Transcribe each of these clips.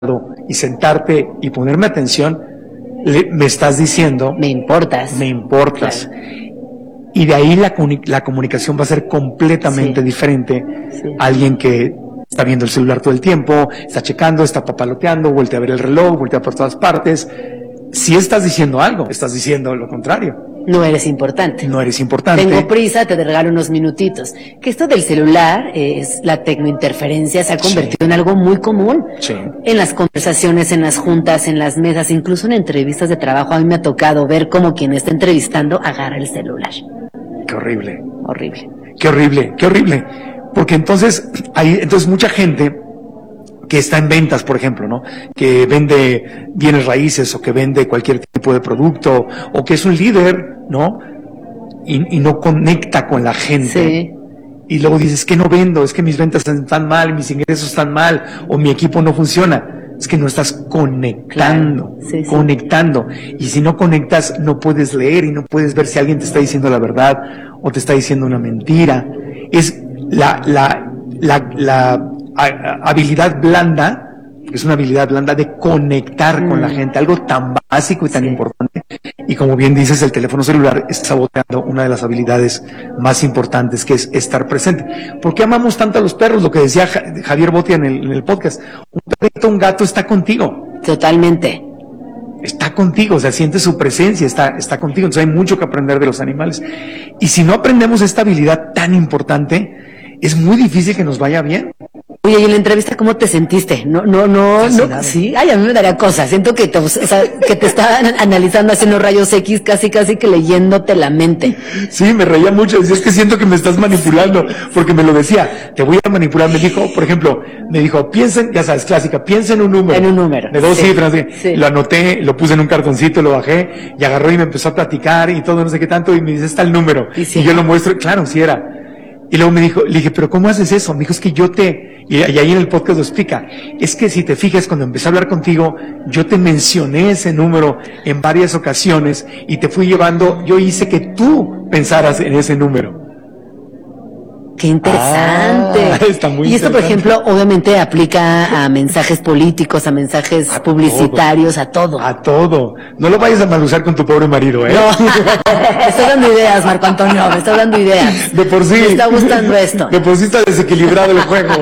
y sentarte y ponerme atención, me estás diciendo... Me importas. Me importas. Claro. Y de ahí la comunicación va a ser completamente diferente. A alguien que está viendo el celular todo el tiempo, está checando, está papaloteando, voltea a ver el reloj, voltea por todas partes. Si estás diciendo algo, estás diciendo lo contrario. No eres importante. No eres importante. Tengo prisa, te regalo unos minutitos. Que esto del celular, la tecnointerferencia, se ha convertido en algo muy común. Sí. En las conversaciones, en las juntas, en las mesas, incluso en entrevistas de trabajo, a mí me ha tocado ver cómo quien está entrevistando agarra el celular. Qué horrible. Horrible. Qué horrible, qué horrible. Porque entonces mucha gente que está en ventas, por ejemplo, ¿no? Que vende bienes raíces o que vende cualquier tipo de producto o que es un líder, ¿no? Y no conecta con la gente. Sí. Y luego dices, que no vendo, es que mis ventas están mal, mis ingresos están mal o mi equipo no funciona. Es que no estás conectando, claro. Sí, conectando. Y si no conectas, no puedes leer y no puedes ver si alguien te está diciendo la verdad o te está diciendo una mentira. Es la habilidad blanda, es una habilidad blanda de conectar con la gente, algo tan básico y tan importante. Y como bien dices, el teléfono celular está saboteando una de las habilidades más importantes, que es estar presente. ¿Por qué amamos tanto a los perros? Lo que decía Javier Botia en el podcast. Un perrito, un gato está contigo. Totalmente. Está contigo, o sea, sientes su presencia, está contigo. Entonces hay mucho que aprender de los animales. Y si no aprendemos esta habilidad tan importante, es muy difícil que nos vaya bien. Oye, y en la entrevista, ¿cómo te sentiste? No, sí, ay, a mí me daría cosas. Siento que que te estaban analizando, haciendo rayos X, casi que leyéndote la mente. Sí, me reía mucho, decía, es que siento que me estás manipulando, porque me lo decía, te voy a manipular. Me dijo, por ejemplo, piensen, ya sabes, clásica, piensa en un número. En un número. De 2 cifras, lo anoté, lo puse en un cartoncito, lo bajé, y agarró y me empezó a platicar y todo, no sé qué tanto, y me dice, está el número. Y yo lo muestro, claro, sí era. Y luego me dijo, le dije, pero ¿cómo haces eso? Me dijo, es que y ahí en el podcast lo explica, es que si te fijas, cuando empecé a hablar contigo, yo te mencioné ese número en varias ocasiones y te fui llevando, yo hice que tú pensaras en ese número. ¡Qué interesante! Está muy y esto, por ejemplo, obviamente aplica a mensajes políticos, a mensajes publicitarios, a todo. A todo. No lo vayas a mal usar con tu pobre marido, ¿eh? No. Me estás dando ideas, Marco Antonio, me estás dando ideas. De por sí. Me está gustando esto. De por sí está desequilibrado el juego.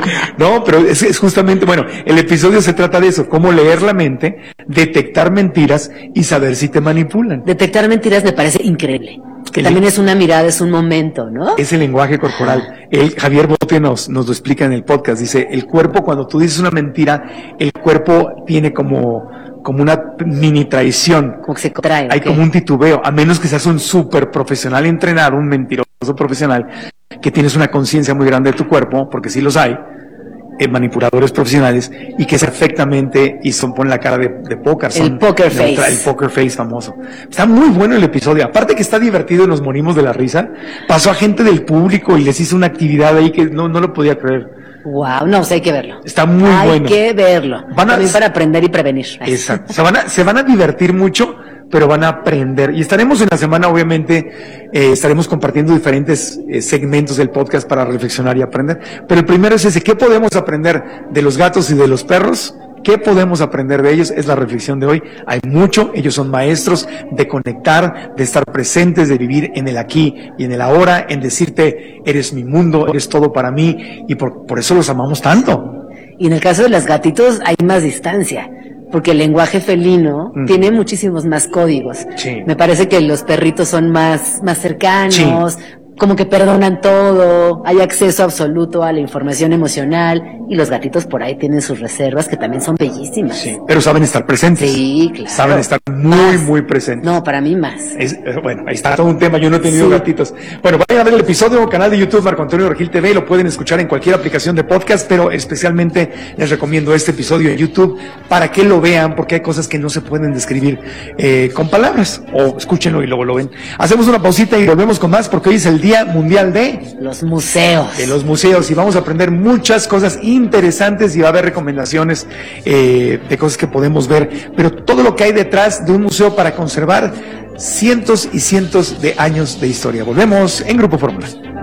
No, pero es justamente, bueno, el episodio se trata de eso, cómo leer la mente, detectar mentiras y saber si te manipulan. Detectar mentiras me parece increíble. Que también es una mirada, es un momento, ¿no? Es el lenguaje corporal. Javier Bote nos lo explica en el podcast. Dice, el cuerpo, cuando tú dices una mentira, el cuerpo tiene como una mini traición. Como que se contrae. Hay como un titubeo, a menos que seas un súper profesional entrenado, un mentiroso profesional, que tienes una conciencia muy grande de tu cuerpo, porque sí los hay, manipuladores profesionales, y que perfectamente y ponen la cara de póker. El poker face. El poker face famoso. Está muy bueno el episodio. Aparte que está divertido y nos morimos de la risa. Pasó a gente del público y les hizo una actividad ahí que no lo podía creer. Wow, no, hay que verlo. Está muy bueno. Hay que verlo. También para aprender y prevenir. Exacto. Se van a divertir mucho, pero van a aprender. Y estaremos en la semana, obviamente, estaremos compartiendo diferentes segmentos del podcast para reflexionar y aprender. Pero el primero es ese, ¿qué podemos aprender de los gatos y de los perros? ¿Qué podemos aprender de ellos? Es la reflexión de hoy. Hay mucho, ellos son maestros de conectar, de estar presentes, de vivir en el aquí y en el ahora, en decirte, eres mi mundo, eres todo para mí, y por eso los amamos tanto. Y en el caso de los gatitos hay más distancia, porque el lenguaje felino tiene muchísimos más códigos. Sí. Me parece que los perritos son más cercanos, como que perdonan todo, hay acceso absoluto a la información emocional, y los gatitos por ahí tienen sus reservas que también son bellísimas. Sí, pero saben estar presentes. Sí, claro. Saben estar muy presentes. No, para mí más. Bueno, ahí está todo un tema, yo no he tenido gatitos. Bueno, vayan a ver el episodio, canal de YouTube Marco Antonio Regil TV, lo pueden escuchar en cualquier aplicación de podcast, pero especialmente les recomiendo este episodio en YouTube para que lo vean, porque hay cosas que no se pueden describir con palabras, o escúchenlo y luego lo ven. Hacemos una pausita y volvemos con más, porque hoy es el Día Mundial de los museos. De los museos, y vamos a aprender muchas cosas interesantes y va a haber recomendaciones de cosas que podemos ver, pero todo lo que hay detrás de un museo para conservar cientos y cientos de años de historia. Volvemos en Grupo Fórmula.